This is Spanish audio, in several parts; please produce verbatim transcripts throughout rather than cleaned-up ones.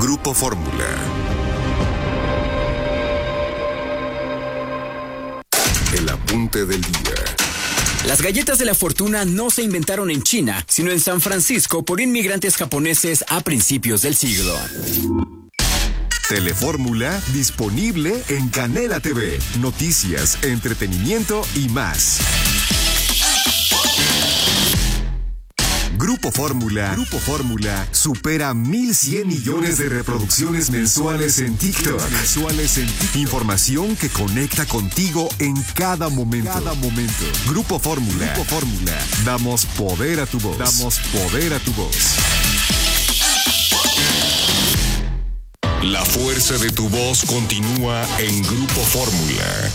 Grupo Fórmula. El apunte del día. Las galletas de la fortuna no se inventaron en China, sino en San Francisco por inmigrantes japoneses a principios del siglo. Telefórmula disponible en Canela T V. Noticias, entretenimiento y más. Grupo Fórmula, Grupo Fórmula supera mil cien millones de reproducciones mensuales en TikTok. Mensuales en TikTok. Información que conecta contigo en cada momento. Cada momento. Grupo Fórmula, Grupo Fórmula. Damos poder a tu voz. Damos poder a tu voz. La fuerza de tu voz continúa en Grupo Fórmula.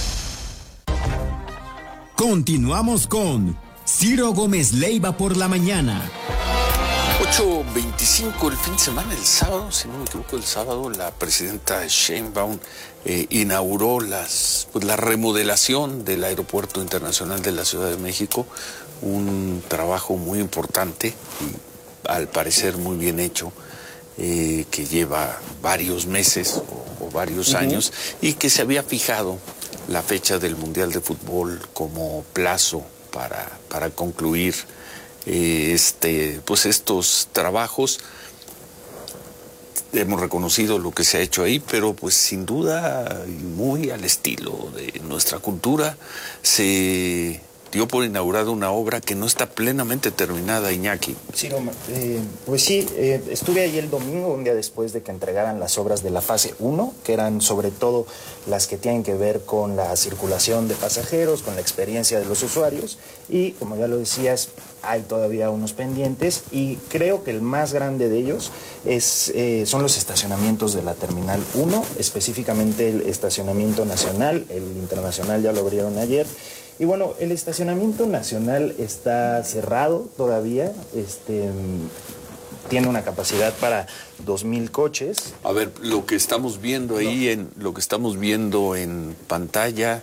Continuamos con Ciro Gómez Leiva por la mañana. ocho veinticinco el fin de semana, el sábado, si no me equivoco, el sábado la presidenta Sheinbaum eh, inauguró las, pues, la remodelación del Aeropuerto Internacional de la Ciudad de México, un trabajo muy importante y al parecer muy bien hecho, eh, que lleva varios meses o, o varios uh-huh. años y que se había fijado la fecha del Mundial de Fútbol como plazo para, para concluir eh, este, pues estos trabajos. Hemos reconocido lo que se ha hecho ahí, pero pues sin duda, muy al estilo de nuestra cultura, se dio por inaugurada una obra que no está plenamente terminada, Iñaki. Sí, no, eh, pues sí, eh, estuve ahí el domingo, un día después de que entregaran las obras de la fase uno, que eran sobre todo las que tienen que ver con la circulación de pasajeros, con la experiencia de los usuarios, y como ya lo decías, hay todavía unos pendientes, y creo que el más grande de ellos es, eh, son los estacionamientos de la Terminal uno, específicamente el estacionamiento nacional, el internacional ya lo abrieron ayer. Y bueno, el estacionamiento nacional está cerrado todavía, este, tiene una capacidad para dos mil coches. A ver, lo que estamos viendo ahí, no. en lo que estamos viendo en pantalla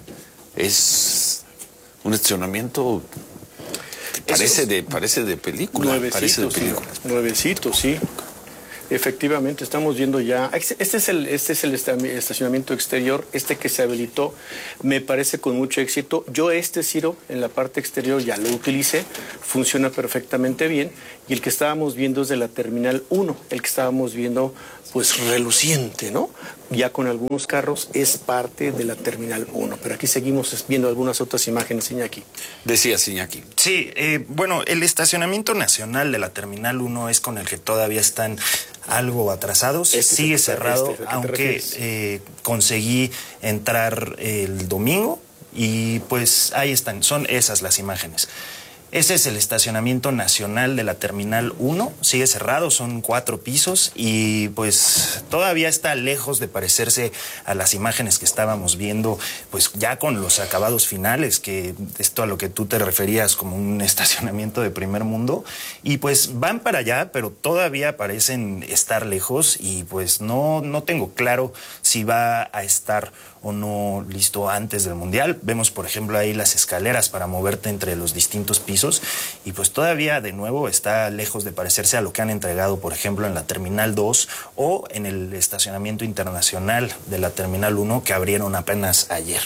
es un estacionamiento que parece, es, de, parece de película. Parece de película. Sí, nuevecito, sí. Efectivamente, estamos viendo ya, este es el este es el estacionamiento exterior, este que se habilitó, me parece con mucho éxito. Yo este, Ciro, en la parte exterior ya lo utilicé, funciona perfectamente bien, y el que estábamos viendo es de la Terminal uno, el que estábamos viendo pues reluciente, ¿no? Ya con algunos carros es parte de la Terminal uno, pero aquí seguimos viendo algunas otras imágenes, Iñaki. Decías, Iñaki. Sí, eh, bueno, el estacionamiento nacional de la Terminal uno es con el que todavía están algo atrasados, este sigue cerrado, este, aunque eh, conseguí entrar el domingo y pues ahí están, son esas las imágenes. Ese es el estacionamiento nacional de la Terminal uno, sigue cerrado, son cuatro pisos y pues todavía está lejos de parecerse a las imágenes que estábamos viendo, pues ya con los acabados finales, que esto a lo que tú te referías como un estacionamiento de primer mundo, y pues van para allá, pero todavía parecen estar lejos y pues no, no tengo claro si va a estar o no listo antes del Mundial. Vemos, por ejemplo, ahí las escaleras para moverte entre los distintos pisos y pues todavía, de nuevo, está lejos de parecerse a lo que han entregado, por ejemplo, en la Terminal dos o en el estacionamiento internacional de la Terminal uno que abrieron apenas ayer.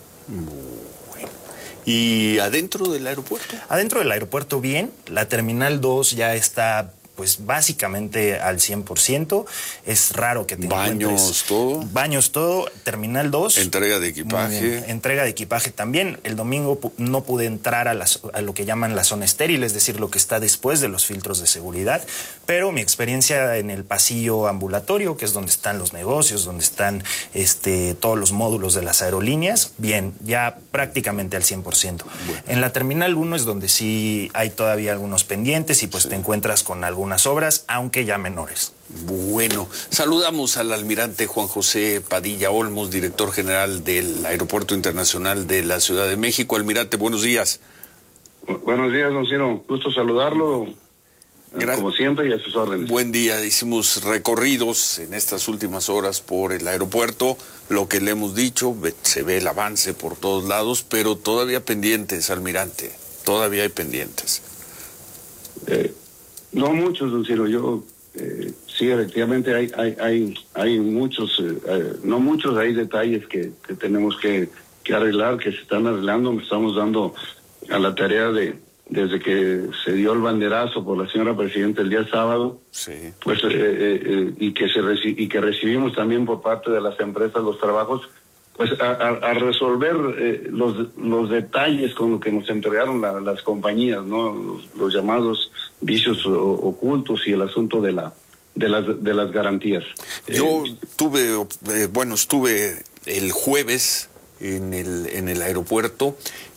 Bueno. ¿Y adentro del aeropuerto? Adentro del aeropuerto bien, la Terminal dos ya está pues básicamente al cien por ciento. Es raro que te Baños, todo. Baños, todo. Terminal dos. Entrega de equipaje. Entrega de equipaje también. El domingo no pude entrar a, las, a lo que llaman la zona estéril, es decir, lo que está después de los filtros de seguridad. Pero mi experiencia en el pasillo ambulatorio, que es donde están los negocios, donde están este, todos los módulos de las aerolíneas, bien, ya prácticamente al cien por ciento. Bueno. En la Terminal uno es donde sí hay todavía algunos pendientes y pues sí. te encuentras con algún unas obras, aunque ya menores. Bueno, saludamos al almirante Juan José Padilla Olmos, director general del Aeropuerto Internacional de la Ciudad de México. Almirante, buenos días. Buenos días, don Ciro. Gusto saludarlo, Gracias. Como siempre, y a sus órdenes. Buen día. Hicimos recorridos en estas últimas horas por el aeropuerto. Lo que le hemos dicho, se ve el avance por todos lados, pero todavía pendientes, almirante. Todavía hay pendientes. Eh... No muchos, don Ciro. Yo eh, sí, efectivamente hay hay hay, hay muchos, eh, no muchos, hay detalles que, que tenemos que, que arreglar, que se están arreglando. Me estamos dando a la tarea de, desde que se dio el banderazo por la señora presidenta el día sábado, sí. pues eh, eh, y que se reci- y que recibimos también por parte de las empresas los trabajos, pues a, a, a resolver eh, los los detalles con lo que nos entregaron la, las compañías, no los, los llamados vicios o, ocultos y el asunto de la de las de las garantías. Yo eh, tuve, eh, bueno, estuve el jueves en el en el aeropuerto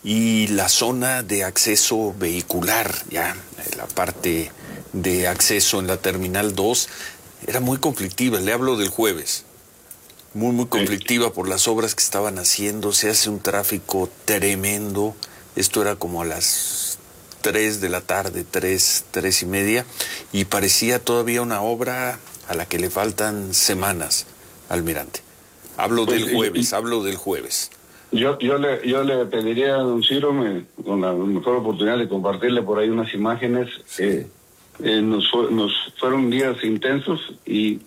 y la zona de acceso vehicular, ya la parte de acceso en la terminal dos era muy conflictiva. Le hablo del jueves. Muy, muy conflictiva por las obras que estaban haciendo. Se hace un tráfico tremendo. Esto era como a las tres de la tarde, tres, tres y media, y parecía todavía una obra a la que le faltan semanas, almirante. Hablo pues, del jueves, y, y, hablo del jueves. Yo yo le yo le pediría a don Ciro, me, con la mejor oportunidad de compartirle por ahí unas imágenes. Sí. Eh, eh, nos, nos fueron días intensos y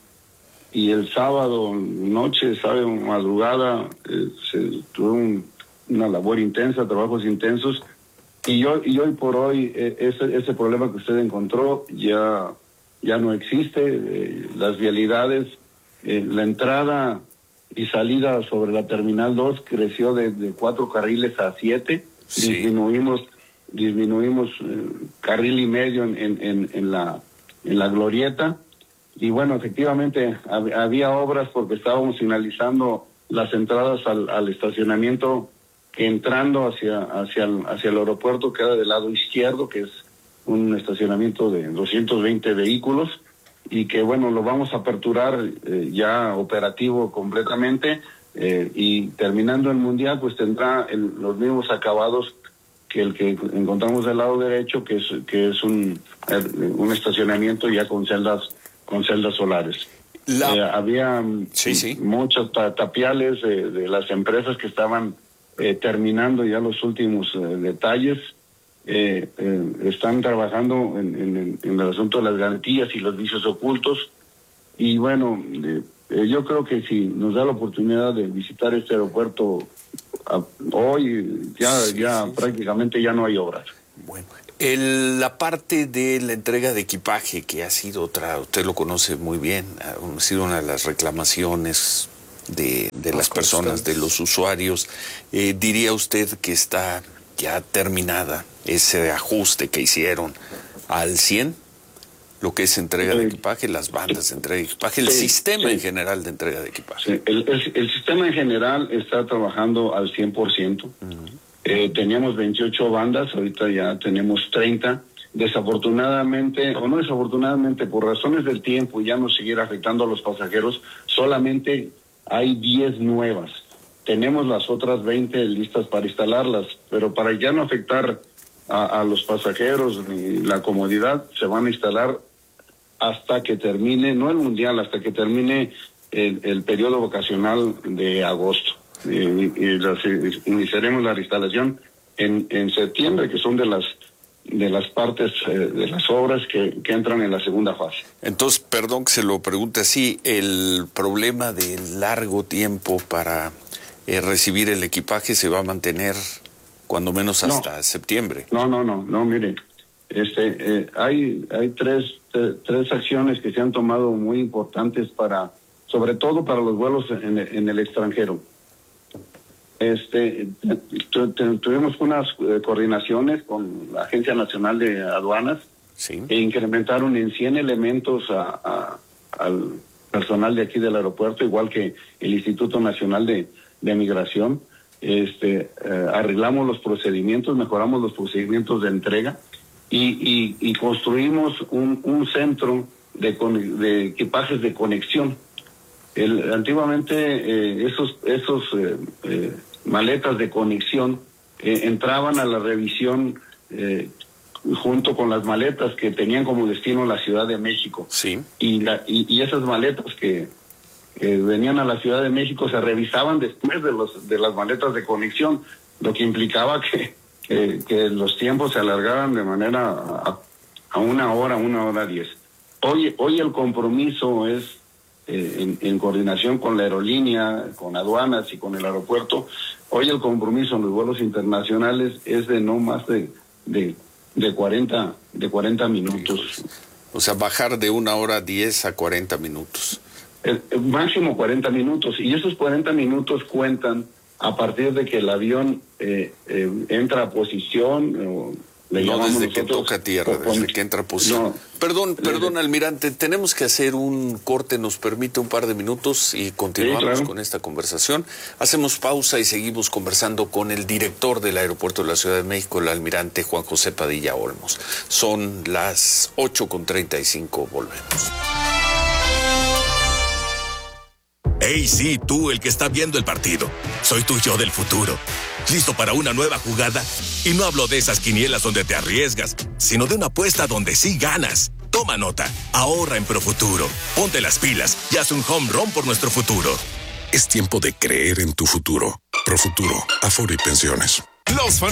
y el sábado noche, sabe, madrugada, eh, se tuvo un, una labor intensa, trabajos intensos, y yo y hoy por hoy eh, ese ese problema que usted encontró ya ya no existe. Eh, las vialidades, eh, la entrada y salida sobre la terminal dos creció de, de cuatro carriles a siete. Sí. disminuimos disminuimos eh, carril y medio en, en, en, en la en la glorieta. Y bueno, efectivamente hab- había obras porque estábamos finalizando las entradas al, al estacionamiento, que entrando hacia hacia el, hacia el aeropuerto queda del lado izquierdo, que es un estacionamiento de doscientos veinte vehículos, y que bueno, lo vamos a aperturar eh, ya operativo completamente, eh, y terminando el Mundial pues tendrá el, los mismos acabados que el que encontramos del lado derecho, que es que es un, un estacionamiento ya con celdas con celdas solares. La... Eh, había sí, sí. muchos tapiales eh, de las empresas que estaban eh, terminando ya los últimos eh, detalles. Eh, eh, están trabajando en, en, en el asunto de las garantías y los vicios ocultos. Y bueno, eh, eh, yo creo que si nos da la oportunidad de visitar este aeropuerto a, hoy, ya, sí, ya sí, prácticamente ya no hay obras. Bueno. El, la parte de la entrega de equipaje, que ha sido otra, usted lo conoce muy bien, ha sido una de las reclamaciones de, de las personas, de los usuarios. Eh, ¿Diría usted que está ya terminada ese ajuste que hicieron al cien? Lo que es entrega de equipaje, las bandas de entrega de equipaje, el sí, sistema sí. en general de entrega de equipaje. Sí. El, el, el sistema en general está trabajando al cien por ciento. Uh-huh. Eh, teníamos veintiocho bandas, ahorita ya tenemos treinta. Desafortunadamente, o no desafortunadamente, por razones del tiempo y ya no seguir afectando a los pasajeros, solamente hay diez nuevas. Tenemos las otras veinte listas para instalarlas, pero para ya no afectar a, a los pasajeros ni la comodidad, se van a instalar hasta que termine, no el Mundial, hasta que termine el, el periodo vacacional de agosto. Y, y las, iniciaremos la instalación en, en septiembre, que son de las de las partes eh, de las obras que, que entran en la segunda fase. Entonces, perdón que se lo pregunte así, el problema de largo tiempo para eh, recibir el equipaje se va a mantener cuando menos hasta no, septiembre. No, no, no, no, mire, este, eh, hay hay tres eh, tres acciones que se han tomado muy importantes para, sobre todo para los vuelos en, en el extranjero. Este, tu, tu, tuvimos unas eh, coordinaciones con la Agencia Nacional de Aduanas, sí, e incrementaron en cien elementos a, a, al personal de aquí del aeropuerto, igual que el Instituto Nacional de, de Migración. Este, eh, arreglamos los procedimientos, mejoramos los procedimientos de entrega y, y, y construimos un, un centro de, de equipajes de conexión. El, antiguamente eh, esos esos eh, eh, maletas de conexión eh, entraban a la revisión eh, junto con las maletas que tenían como destino la Ciudad de México. Sí. Y, la, y, y esas maletas que, que venían a la Ciudad de México se revisaban después de los de las maletas de conexión, lo que implicaba que, que, que los tiempos se alargaran de manera a, a una hora, una hora diez. hoy, hoy el compromiso es, eh, en, en coordinación con la aerolínea, con aduanas y con el aeropuerto, hoy el compromiso en los vuelos internacionales es de no más de, de, de, cuarenta, de cuarenta minutos. O sea, bajar de una hora diez a cuarenta minutos. El, el máximo cuarenta minutos, y esos cuarenta minutos cuentan a partir de que el avión eh, eh, entra a posición, o le no desde nosotros, que toca tierra, con, desde que entra a posición. No, perdón, perdón, almirante, tenemos que hacer un corte, nos permite un par de minutos y continuamos sí, claro. con esta conversación. Hacemos pausa y seguimos conversando con el director del aeropuerto de la Ciudad de México, el almirante Juan José Padilla Olmos. Son las ocho con treinta y cinco, volvemos. Hey, sí, tú, el que está viendo el partido. Soy tu yo del futuro. ¿Listo para una nueva jugada? Y no hablo de esas quinielas donde te arriesgas, sino de una apuesta donde sí ganas. Toma nota. Ahorra en Profuturo. Ponte las pilas y haz un home run por nuestro futuro. Es tiempo de creer en tu futuro. Profuturo, Afore y Pensiones. Los